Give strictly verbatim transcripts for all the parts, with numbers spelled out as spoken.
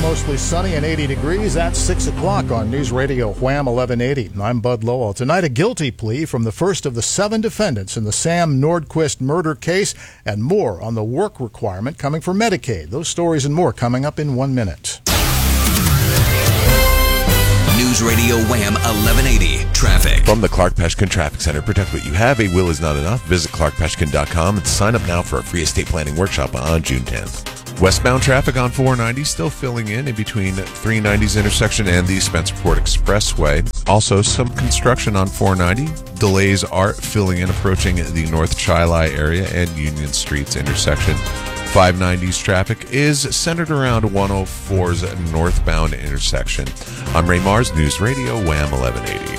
mostly sunny and eighty degrees at six o'clock on News Radio Wham eleven eighty. I'm Bud Lowell. Tonight, a guilty plea from the first of the seven defendants in the Sam Nordquist murder case, and more on the work requirement coming for Medicaid. Those stories and more coming up in one minute. News Radio Wham eleven eighty Traffic. From the Clark Peshkin Traffic Center. Protect what you have. A will is not enough. Visit clark peshkin dot com and sign up now for a free estate planning workshop on June tenth. Westbound traffic on four ninety still filling in in between three ninety's intersection and the Spencerport Expressway. Also, some construction on four ninety. Delays are filling in approaching the North Chili area and Union Street's intersection. five ninety's traffic is centered around one oh four's northbound intersection. I'm Ray Mars, News Radio Wham eleven eighty.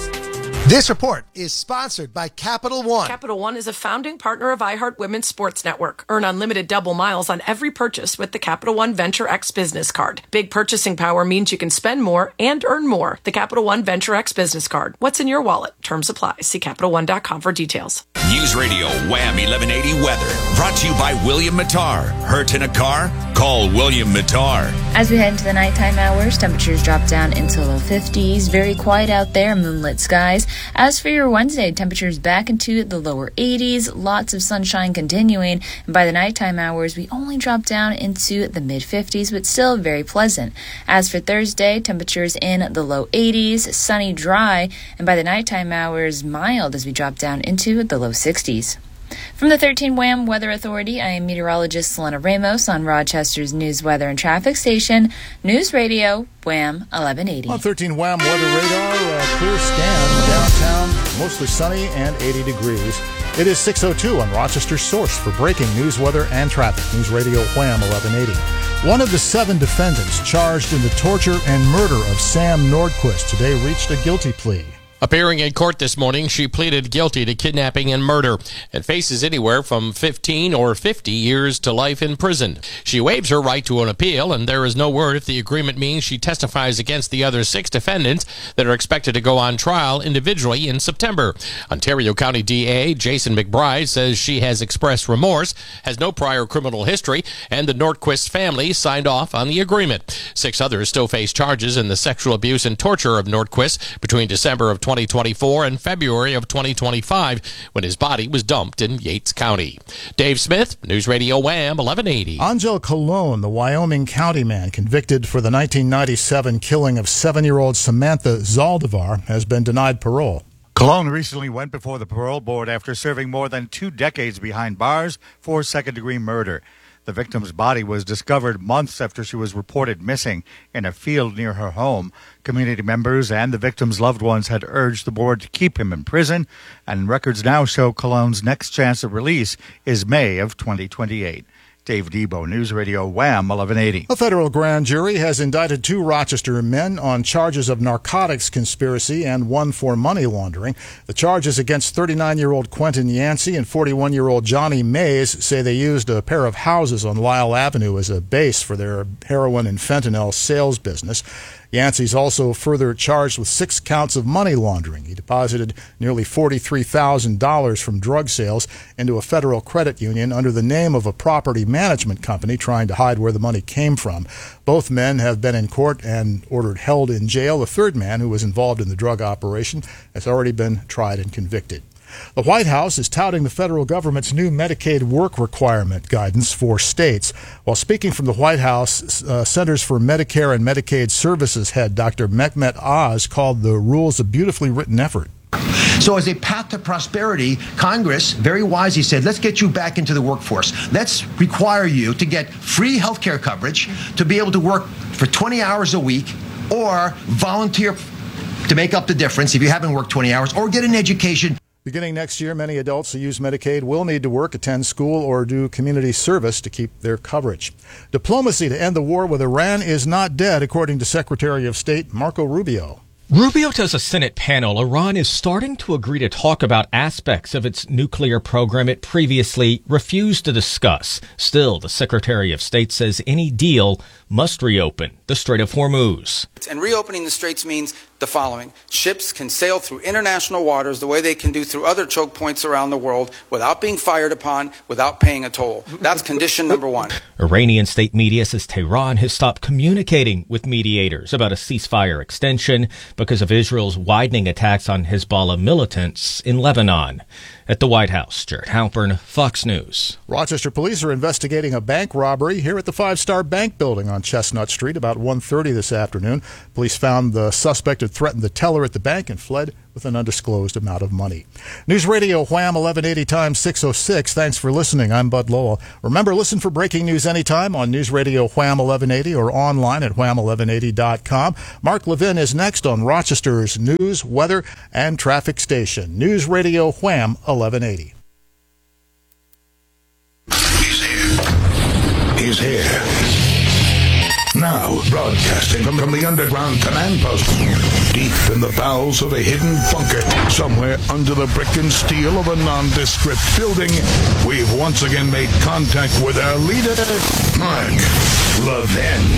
This report is sponsored by Capital One. Capital One is a founding partner of iHeart Women's Sports Network. Earn unlimited double miles on every purchase with the Capital One Venture X Business Card. Big purchasing power means you can spend more and earn more. The Capital One Venture X Business Card. What's in your wallet? Terms apply. See capital one dot com for details. News Radio Wham eleven eighty Weather. Brought to you by William Mattar. Hurt in a car? Call William Mattar. As we head into the nighttime hours, temperatures drop down into low fifties. Very quiet out there, moonlit skies. As for your Wednesday, temperatures back into the lower eighties, lots of sunshine continuing, and by the nighttime hours, we only drop down into the mid-fifties, but still very pleasant. As for Thursday, temperatures in the low eighties, sunny, dry, and by the nighttime hours, mild as we drop down into the low sixties. From the thirteen Wham Weather Authority, I am meteorologist Selena Ramos on Rochester's News, Weather, and Traffic Station, News Radio Wham eleven eighty. On thirteen Wham Weather Radar, uh, clear scan downtown, mostly sunny and eighty degrees. It is six oh two on Rochester's source for breaking news, weather, and traffic. News Radio Wham eleven eighty. One of the seven defendants charged in the torture and murder of Sam Nordquist today reached a guilty plea. Appearing in court this morning, she pleaded guilty to kidnapping and murder and faces anywhere from fifteen or fifty years to life in prison. She waives her right to an appeal, and there is no word if the agreement means she testifies against the other six defendants that are expected to go on trial individually in September. Ontario County D A Jason McBride says she has expressed remorse, has no prior criminal history, and the Nordquist family signed off on the agreement. Six others still face charges in the sexual abuse and torture of Nordquist between December of twenty twenty-four and February of twenty twenty-five, when his body was dumped in Yates County. Dave Smith, News Radio Wham eleven eighty. Angel Colon, the Wyoming County man convicted for the nineteen ninety-seven killing of seven-year-old Samantha Zaldivar, has been denied parole. Colon recently went before the parole board after serving more than two decades behind bars for second-degree murder. The victim's body was discovered months after she was reported missing in a field near her home. Community members and the victim's loved ones had urged the board to keep him in prison, and records now show Colon's next chance of release is May of twenty twenty-eight. Dave Debo, News Radio Wham eleven eighty. A federal grand jury has indicted two Rochester men on charges of narcotics conspiracy and one for money laundering. The charges against thirty-nine-year-old Quentin Yancey and forty-one-year-old Johnny Mays say they used a pair of houses on Lyle Avenue as a base for their heroin and fentanyl sales business. Yancey's also further charged with six counts of money laundering. He deposited nearly forty-three thousand dollars from drug sales into a federal credit union under the name of a property management company, trying to hide where the money came from. Both men have been in court and ordered held in jail. The third man, who was involved in the drug operation, has already been tried and convicted. The White House is touting the federal government's new Medicaid work requirement guidance for states. While speaking from the White House, uh, Centers for Medicare and Medicaid Services head Doctor Mehmet Oz called the rules a beautifully written effort. So as a path to prosperity, Congress very wisely said, let's get you back into the workforce. Let's require you to get free health care coverage, to be able to work for twenty hours a week, or volunteer to make up the difference if you haven't worked twenty hours, or get an education. Beginning next year, many adults who use Medicaid will need to work, attend school, or do community service to keep their coverage. Diplomacy to end the war with Iran is not dead, according to Secretary of State Marco Rubio. Rubio tells a Senate panel Iran is starting to agree to talk about aspects of its nuclear program it previously refused to discuss. Still, the Secretary of State says any deal must reopen the Strait of Hormuz. And reopening the straits means the following. Ships can sail through international waters the way they can do through other choke points around the world without being fired upon, without paying a toll. That's condition number one. Iranian state media says Tehran has stopped communicating with mediators about a ceasefire extension because of Israel's widening attacks on Hezbollah militants in Lebanon. At the White House, Jared Halpern, Fox News. Rochester police are investigating a bank robbery here at the Five Star Bank building on Chestnut Street about one thirty this afternoon. Police found the suspect had threatened the teller at the bank and fled with an undisclosed amount of money. News Radio Wham eleven eighty times six oh six. Thanks for listening. I'm Bud Lowell. Remember, listen for breaking news anytime on News Radio Wham eleven eighty or online at wham eleven eighty dot com. Mark Levin is next on Rochester's news, weather, and traffic station. News Radio Wham eleven eighty. He's here. He's here. Now, broadcasting from, from the underground command post, deep in the bowels of a hidden bunker, somewhere under the brick and steel of a nondescript building, we've once again made contact with our leader, Mark Levin.